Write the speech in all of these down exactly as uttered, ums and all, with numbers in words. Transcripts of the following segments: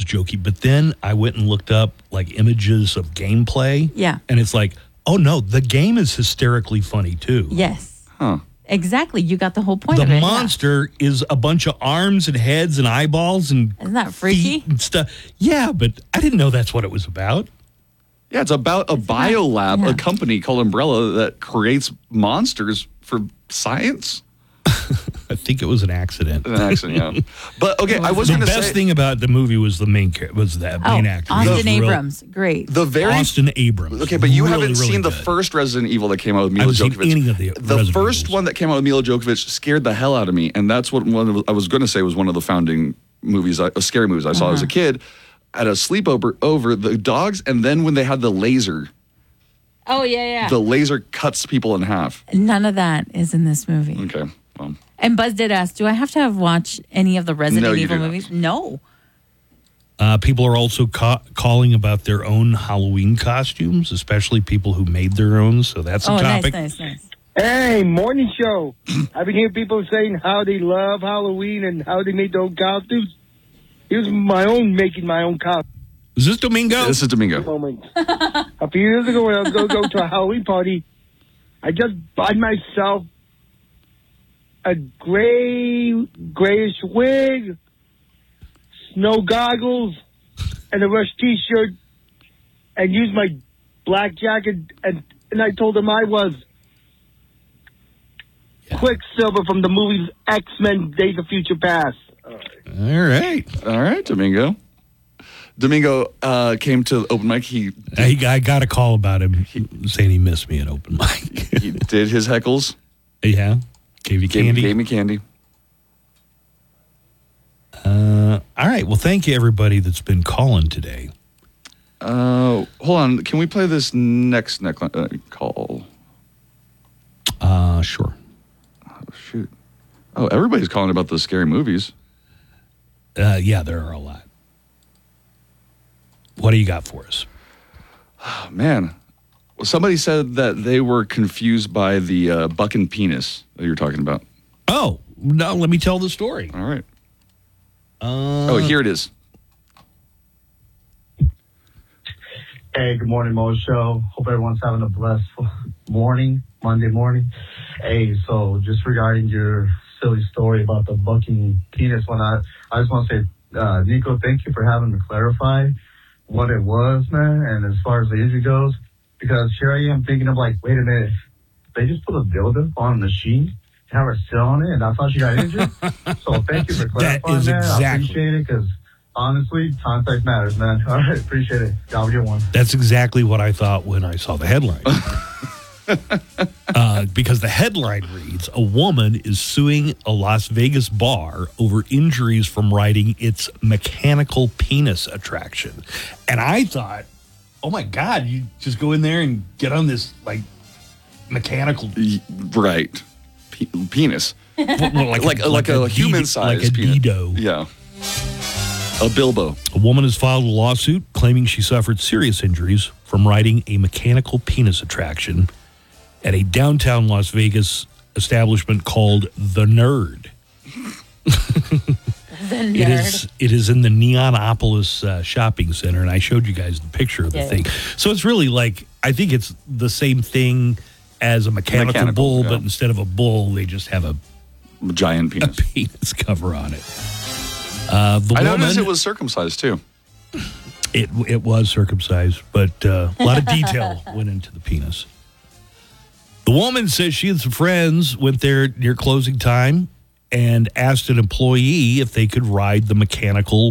jokey. But then I went and looked up like images of gameplay. Yeah. And it's like, oh no, the game is hysterically funny too. Yes. Huh. Exactly. You got the whole point The of it. monster yeah. is a bunch of arms and heads and eyeballs and Isn't that freaky? feet and stuff. Yeah, but I didn't know that's what it was about. Yeah, it's about a biolab, yeah. a company called Umbrella that creates monsters for science. I think it was an accident. An accident, yeah. But okay, I was The going to best say thing about the movie was the main char- was that Oh, main actor. He Austin was real- Abrams. Great. the very Austin Abrams. Okay, but you Really, haven't really seen the good. first Resident Evil that came out with Mila haven't seen Jovovich. any of the Resident first Evils. one that came out with Mila Jovovich scared the hell out of me, and that's what one of, I was going to say was one of the founding movies, uh, scary movies I saw Uh-huh. as a kid. At a sleepover over the dogs, and then when they had the laser, Oh, yeah, yeah. the laser cuts people in half. None of that is in this movie. Okay, well, And Buzz did ask, do I have to have watched any of the Resident No, you Evil do not. movies? No. Uh, people are also ca- calling about their own Halloween costumes, especially people who made their own. So that's a Oh, nice, topic. nice, nice. Hey, morning show. I've been hearing people saying how they love Halloween and how they make their own costumes. Here's my own making my own costume Is this Domingo? this is Domingo. moment. A few years ago when I was going to go to a Halloween party, I just bought myself a gray, grayish wig, snow goggles, and a Rush t-shirt, and used my black jacket, and, and I told them I was Quicksilver from the movies X-Men Days of Future Past. All right. All right, Domingo. Domingo uh, came to the open mic. He I, I got a call about him saying he missed me at open mic. he did his heckles. Yeah. Gave you Gave, candy. gave me candy. Uh, all right. Well, thank you, everybody that's been calling today. Uh, hold on. Can we play this next neck uh, call? Uh, sure. Oh, shoot. Oh, everybody's calling about the scary movies. Uh, yeah, there are a lot. What do you got for us? Oh, man. Well, somebody said that they were confused by the uh, buck and penis that you were talking about. Oh, no, let me tell the story. All right. Uh, Oh, here it is. Hey, good morning, Mo Show. Hope everyone's having a blessed morning, Monday morning. Hey, so just regarding your silly story about the bucking penis one, I, I just want to say, uh, Nico, thank you for having to clarify what it was, man, and as far as the injury goes, because here I am thinking of like, wait a minute, they just put a dildo on a machine and have her sit on it, and I thought she got injured. So thank you for That clarifying is that. I exactly- appreciate it, because honestly, context matters, man. All right, appreciate it. Y'all have a good one. That's exactly what I thought when I saw the headline. uh, because the headline reads, a woman is suing a Las Vegas bar over injuries from riding its mechanical penis attraction. And I thought, oh my God, you just go in there and get on this like mechanical... Y- Right. Pe- penis. like, Like, like, a, D- human-sized Like a penis. Dido. Yeah. A Bilbo. A woman has filed a lawsuit claiming she suffered serious injuries from riding a mechanical penis attraction at a downtown Las Vegas establishment called The Nerd. The nerd. It is it is in the Neonopolis uh, shopping center, and I showed you guys the picture of the Yeah. thing. So it's really like, I think it's the same thing as a mechanical, Mechanical, bull, yeah. but instead of a bull, they just have a, Giant a penis. penis cover on it. Uh, the I woman, noticed it was circumcised, too. It it was circumcised, but uh, a lot of detail went into the penis. The woman says she and some friends went there near closing time and asked an employee if they could ride the mechanical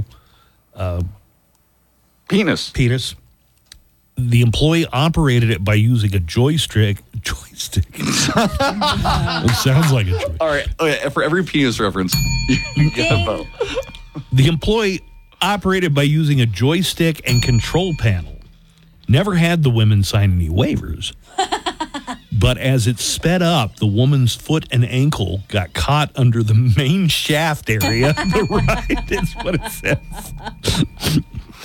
Penis. penis. The employee operated it by using a joystick. Joystick. It sounds like a joystick. All right. Okay, for every penis reference, you get a vote. The employee operated by using a joystick and control panel. Never had the women sign any waivers. But as it sped up, the woman's foot and ankle got caught under the main shaft area of the ride. That's what it says.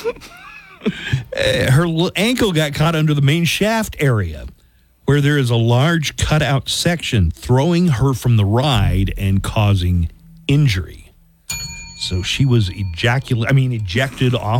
Uh, her l- ankle got caught under the main shaft area, where there is a large cutout section, throwing her from the ride and causing injury. So she was ejaculate. I mean, ejected off